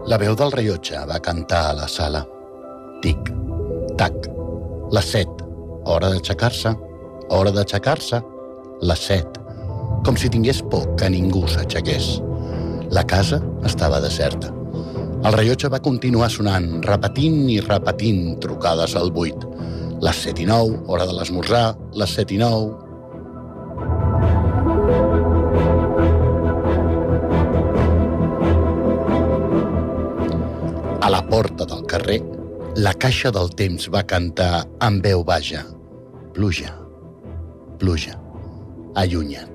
La veu del rellotge va cantar a la sala. Tic, tac, les 7. Hora d'aixecar-se, hora d'aixecar-se, les 7. Com si tingués por que ningú s'aixequés. La casa estava deserta. El rellotge va continuar sonant, repetint i repetint trucades al 8. Les 7:09, hora de l'esmorzar, les 7:09... A la porta del carrer, la caixa del temps va cantar amb veu baixa. Pluja, pluja, allunya't.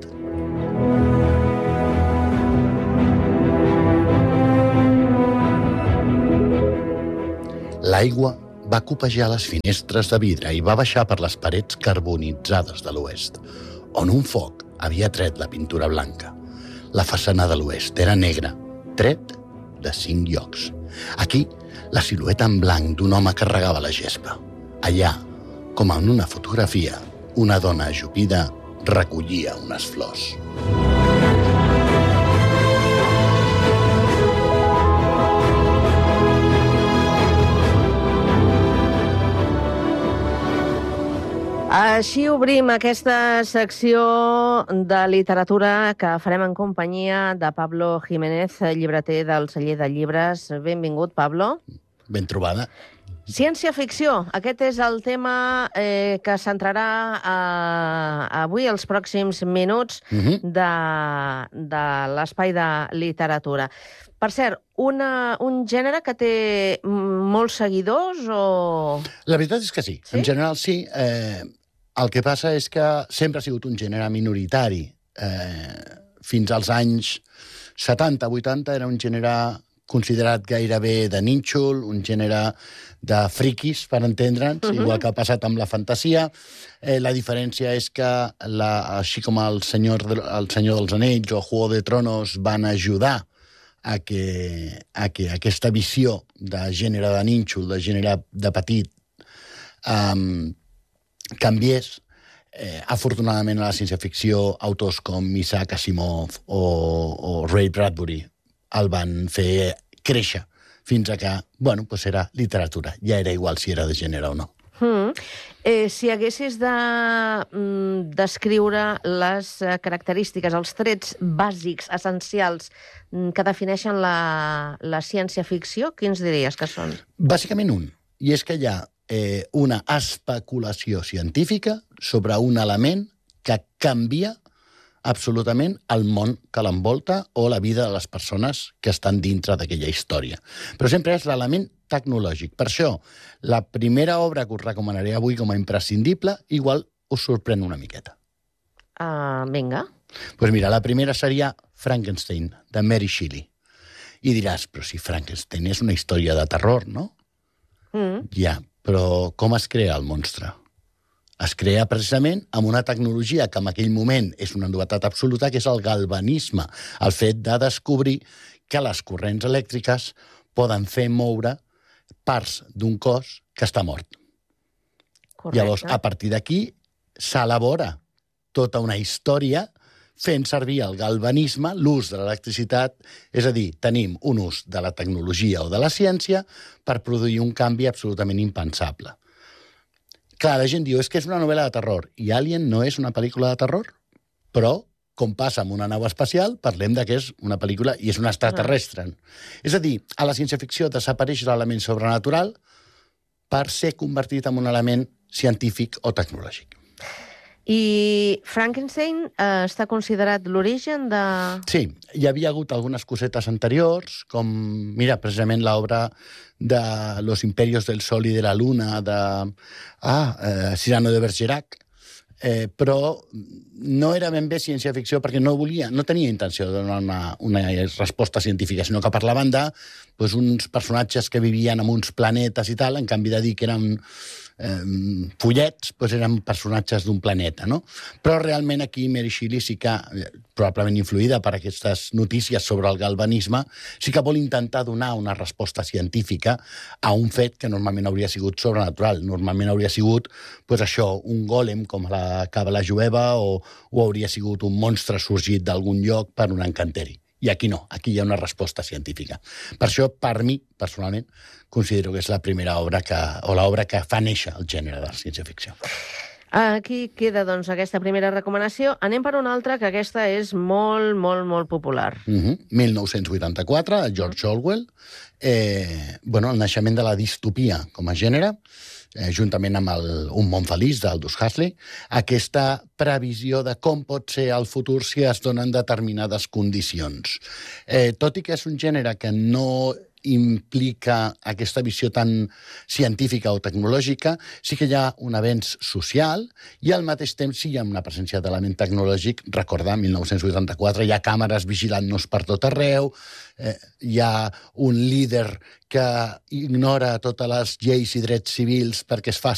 L'aigua va copejar les finestres de vidre i va baixar per les parets carbonitzades de l'oest, on un foc havia tret la pintura blanca. La façana de l'oest era negra, tret de 5 llocs. Aquí, la silueta en blanc d'un home carregava la gespa. Allà, com en una fotografia, una dona ajupida recollia unes flors. Així obrim aquesta secció de literatura que farem en companyia de Pablo Jiménez, llibreter del Celler de Llibres. Benvingut, Pablo. Ben trobada. Ciència-ficció. Aquest és el tema que centrarà avui, els pròxims minuts, de l'espai de literatura. Per cert, un gènere que té molts seguidors o...? La veritat és que sí. En general, sí. El que passa és que sempre ha sigut un gènere minoritari. Fins als anys 70-80 era un gènere considerat gairebé de nínxol, un gènere de friquis, per entendre'ns, igual que ha passat amb la fantasia. La diferència és que, així com el Senyor dels Anells o Juego de Tronos van ajudar a que aquesta visió de gènere de nínxol, de gènere de petit, canviés. Afortunadament, a la ciència-ficció, autors com Isaac Asimov o Ray Bradbury el van fer créixer fins a que, era literatura. Ja era igual si era de gènere o no. Si haguessis de descriure les característiques, els trets bàsics, essencials, que defineixen la ciència-ficció, quins diries que són? Bàsicament un. I és que hi ha una especulació científica sobre un element que canvia absolutament el món que l'envolta o la vida de les persones que estan dintre d'aquella història. Però sempre és l'element tecnològic. Per això, la primera obra que us recomanaré avui com a imprescindible, igual us sorprèn una miqueta. Vinga. Doncs mira, la primera seria Frankenstein, de Mary Shelley. I diràs, però si Frankenstein és una història de terror, no? Ja, però com es crea el monstre? Es crea precisament amb una tecnologia que en aquell moment és una novetat absoluta, que és el galvanisme, el fet de descobrir que les corrents elèctriques poden fer moure parts d'un cos que està mort. Correcte. Llavors, a partir d'aquí, s'elabora tota una història fent servir el galvanisme, l'ús de l'electricitat, és a dir, tenim un ús de la tecnologia o de la ciència per produir un canvi absolutament impensable. Clar, la gent diu, és que és una novel·la de terror, i Alien no és una pel·lícula de terror, però, com passa amb una nau espacial, parlem que és una pel·lícula i és un extraterrestre. És a dir, a la ciència-ficció desapareix l'element sobrenatural per ser convertit en un element científic o tecnològic. I Frankenstein està considerat l'origen de... Sí, hi havia hagut algunes cosetes anteriors, com, mira, precisament l'obra de Los Imperios del Sol y de la Luna, de Cyrano de Bergerac, però no era ben bé ciència-ficció perquè no tenia intenció de donar una resposta científica, sinó que parlaven d'uns personatges que vivien en uns planetes i tal, en canvi de dir que eren follets, eren personatges d'un planeta, no? Però realment aquí Mary Shelley sí que, probablement influïda per aquestes notícies sobre el galvanisme, sí que vol intentar donar una resposta científica a un fet que normalment hauria sigut sobrenatural. Normalment hauria sigut, un gòlem com la cabala jueva o hauria sigut un monstre sorgit d'algun lloc per un encanteri. I aquí no, aquí hi ha una resposta científica. Per això, per mi, personalment, considero que és la primera obra l'obra que fa néixer el gènere de ciència-ficció. Aquí queda, doncs, aquesta primera recomanació. Anem per una altra, que aquesta és molt, molt, molt popular. 1984, de George Orwell. El naixement de la distopia com a gènere, juntament amb Un món feliç, d'Aldous Huxley, aquesta previsió de com pot ser el futur si es donen determinades condicions. Tot i que és un gènere que no implica aquesta visió tan científica o tecnològica, sí que hi ha un avenç social i al mateix temps sí hi ha una presència d'element tecnològic. Recordar, 1984, hi ha càmeres vigilant-nos per tot arreu, hi ha un líder que ignora totes les lleis i drets civils perquè es fa